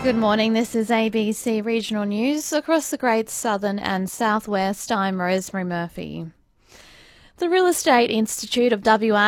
Good morning, this is ABC Regional News. Across the Great Southern and Southwest, I'm Rosemary Murphy. The Real Estate Institute of WA